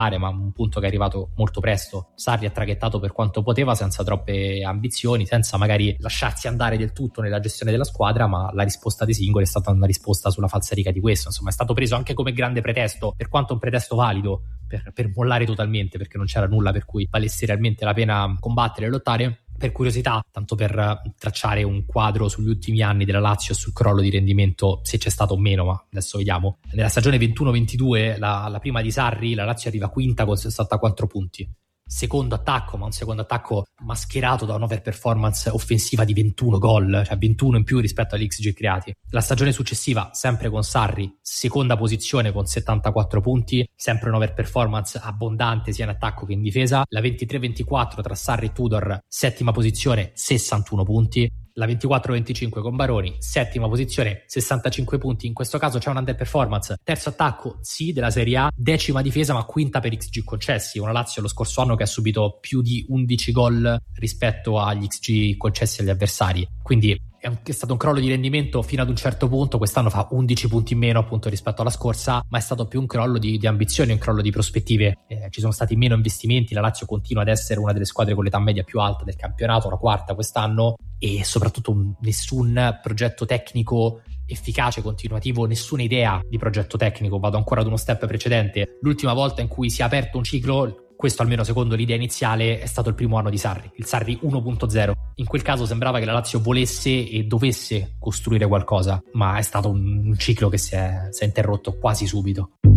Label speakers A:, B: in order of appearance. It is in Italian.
A: ma un punto che è arrivato molto presto. Sarri ha traghettato per quanto poteva, senza troppe ambizioni, senza magari lasciarsi andare del tutto nella gestione della squadra, ma la risposta dei singoli è stata una risposta sulla falsariga di questo. Insomma, è stato preso anche come grande pretesto, per quanto un pretesto valido, per mollare totalmente, perché non c'era nulla per cui valesse realmente la pena combattere e lottare. Per curiosità, tanto per tracciare un quadro sugli ultimi anni della Lazio sul crollo di rendimento, se c'è stato o meno, ma adesso vediamo. Nella stagione 21-22, la prima di Sarri, la Lazio arriva quinta con 64 punti. Secondo attacco, ma un secondo attacco mascherato da un'overperformance offensiva di 21 gol, cioè 21 in più rispetto agli XG creati. La stagione successiva, sempre con Sarri, seconda posizione con 74 punti, sempre un'overperformance abbondante sia in attacco che in difesa. La 23-24 tra Sarri e Tudor, settima posizione, 61 punti. La 24-25 con Baroni, settima posizione, 65 punti. In questo caso c'è un underperformance. Terzo attacco, sì, della Serie A, decima difesa ma quinta per XG concessi. Una Lazio lo scorso anno che ha subito più di 11 gol rispetto agli XG concessi agli avversari. Quindi è stato un crollo di rendimento fino ad un certo punto. Quest'anno fa 11 punti in meno appunto rispetto alla scorsa, ma è stato più un crollo di ambizioni, un crollo di prospettive. Ci sono stati meno investimenti, la Lazio continua ad essere una delle squadre con l'età media più alta del campionato, la quarta quest'anno, e soprattutto nessun progetto tecnico efficace, continuativo, nessuna idea di progetto tecnico. Vado ancora ad uno step precedente. L'ultima volta in cui si è aperto un ciclo, questo almeno secondo l'idea iniziale, è stato il primo anno di Sarri, il Sarri 1.0. In quel caso sembrava che la Lazio volesse e dovesse costruire qualcosa, ma è stato un ciclo che si è interrotto quasi subito.